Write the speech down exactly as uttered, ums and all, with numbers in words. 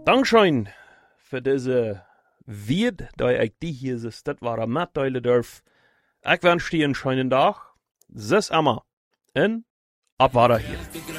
Dankeschön für diese Wied, da ich die hier so das war mitteilen darf. Ich wünsche dir einen schönen Tag. Bis immer. Und ab war hier.